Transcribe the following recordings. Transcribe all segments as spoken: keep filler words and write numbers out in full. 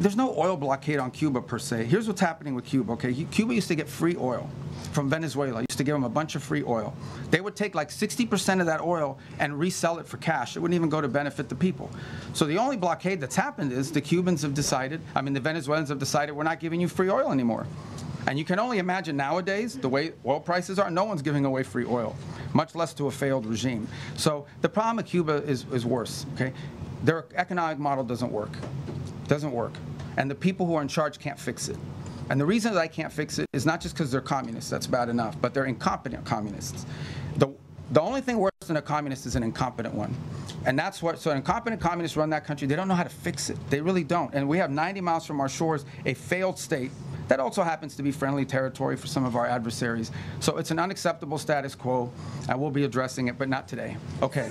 there's no oil blockade on Cuba per se. Here's what's happening with Cuba, okay? Cuba used to get free oil from Venezuela. Used to give them a bunch of free oil. They would take like sixty percent of that oil and resell it for cash. It wouldn't even go to benefit the people. So the only blockade that's happened is the Cubans have decided, I mean the Venezuelans have decided we're not giving you free oil anymore. And you can only imagine nowadays, the way oil prices are, no one's giving away free oil, much less to a failed regime. So the problem with Cuba is, is worse, okay? Their economic model doesn't work. Doesn't work. And the people who are in charge can't fix it. And the reason that I can't fix it is not just because they're communists, that's bad enough, but they're incompetent communists. The, the only thing worse than a communist is an incompetent one. And that's what, so incompetent communists run that country, they don't know how to fix it. They really don't. And we have ninety miles from our shores a failed state that also happens to be friendly territory for some of our adversaries. So it's an unacceptable status quo, and we'll be addressing it, but not today. Okay.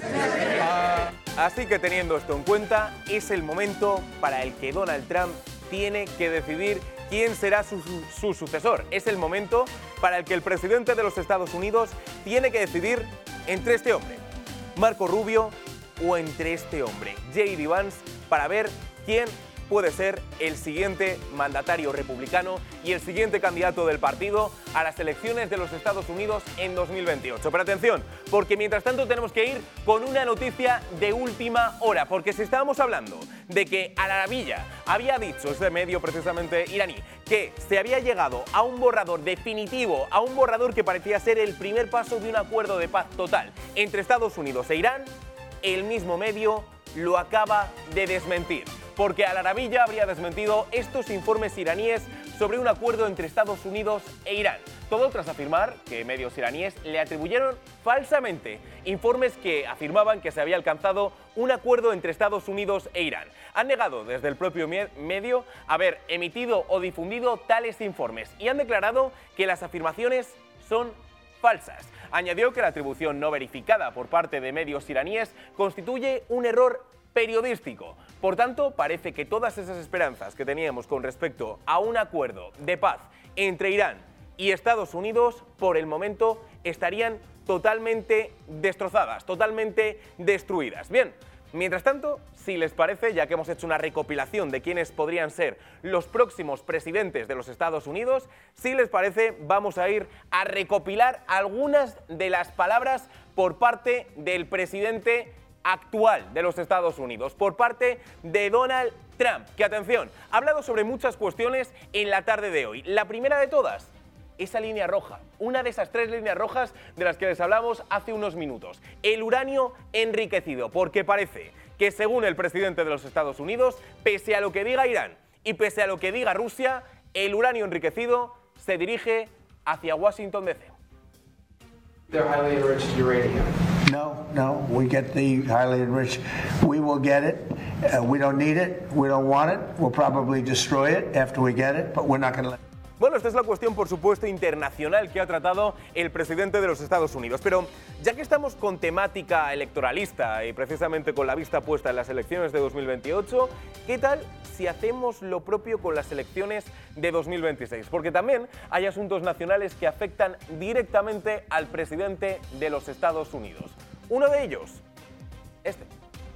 Uh, Así que teniendo esto en cuenta, es el momento para el que Donald Trump tiene que decidir quién será su, su, su sucesor. Es el momento para el que el presidente de los Estados Unidos tiene que decidir entre este hombre, Marco Rubio, o entre este hombre, J D Vance, para ver quién puede ser el siguiente mandatario republicano y el siguiente candidato del partido a las elecciones de los Estados Unidos en dos mil veintiocho. Pero atención, porque mientras tanto tenemos que ir con una noticia de última hora, porque si estábamos hablando de que Al Arabiya había dicho, este medio precisamente iraní, que se había llegado a un borrador definitivo, a un borrador que parecía ser el primer paso de un acuerdo de paz total entre Estados Unidos e Irán, el mismo medio lo acaba de desmentir, porque Al Arabiya habría desmentido estos informes iraníes sobre un acuerdo entre Estados Unidos e Irán. Todo tras afirmar que medios iraníes le atribuyeron falsamente informes que afirmaban que se había alcanzado un acuerdo entre Estados Unidos e Irán. Han negado desde el propio medio haber emitido o difundido tales informes y han declarado que las afirmaciones son falsas. Añadió que la atribución no verificada por parte de medios iraníes constituye un error periodístico. Por tanto, parece que todas esas esperanzas que teníamos con respecto a un acuerdo de paz entre Irán y Estados Unidos, por el momento, estarían totalmente destrozadas, totalmente destruidas. Bien, mientras tanto, si les parece, ya que hemos hecho una recopilación de quiénes podrían ser los próximos presidentes de los Estados Unidos, si les parece, vamos a ir a recopilar algunas de las palabras por parte del presidente actual de los Estados Unidos, por parte de Donald Trump, que, atención, ha hablado sobre muchas cuestiones en la tarde de hoy. La primera de todas, esa línea roja, una de esas tres líneas rojas de las que les hablamos hace unos minutos, el uranio enriquecido, porque parece que, según el presidente de los Estados Unidos, pese a lo que diga Irán y pese a lo que diga Rusia, el uranio enriquecido se dirige hacia Washington D C. They're highly enriched uranium. No, no, we get the highly enriched. We will get it. Uh, we don't need it. We don't want it. We'll probably destroy it after we get it, but we're not going to let it. Bueno, esta es la cuestión, por supuesto, internacional que ha tratado el presidente de los Estados Unidos. Pero ya que estamos con temática electoralista y precisamente con la vista puesta en las elecciones de dos mil veintiocho, ¿qué tal si hacemos lo propio con las elecciones de dos mil veintiséis? Porque también hay asuntos nacionales que afectan directamente al presidente de los Estados Unidos. Uno de ellos, este.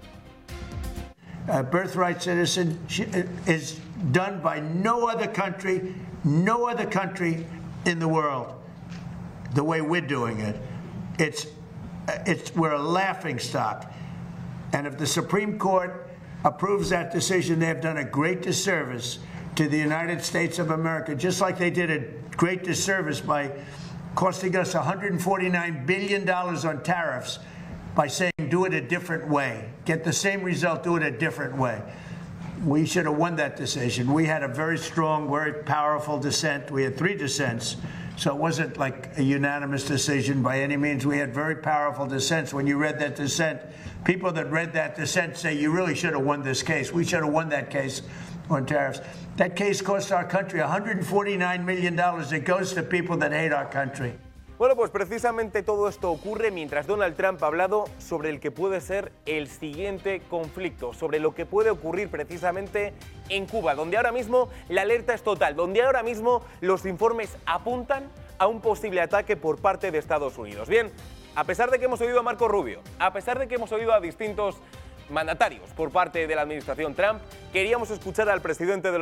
Uh, birthright citizen is done by no other country, no other country in the world, the way we're doing it. It's, it's, we're a laughing stock. And if the Supreme Court approves that decision, they have done a great disservice to the United States of America, just like they did a great disservice by costing us one hundred forty-nine billion dollars on tariffs by saying, do it a different way. Get the same result, do it a different way. We should have won that decision. We had a very strong, very powerful dissent. We had three dissents, so it wasn't like a unanimous decision by any means. We had very powerful dissents. When you read that dissent, people that read that dissent say, you really should have won this case. We should have won that case on tariffs. That case cost our country one hundred forty-nine million dollars. It goes to people that hate our country. Bueno, pues precisamente todo esto ocurre mientras Donald Trump ha hablado sobre el que puede ser el siguiente conflicto, sobre lo que puede ocurrir precisamente en Cuba, donde ahora mismo la alerta es total, donde ahora mismo los informes apuntan a un posible ataque por parte de Estados Unidos. Bien, a pesar de que hemos oído a Marco Rubio, a pesar de que hemos oído a distintos mandatarios por parte de la administración Trump, queríamos escuchar al presidente de los